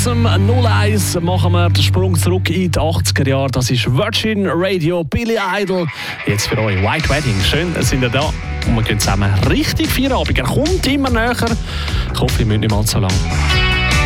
Aus dem 01 machen wir den Sprung zurück in die 80er Jahre. Das ist Virgin Radio, Billy Idol. Jetzt für euch White Wedding. Schön, sind ihr da. Und wir gehen zusammen richtig Feierabend. Er kommt immer näher. Ich hoffe, ihr müsst nicht mal so lange.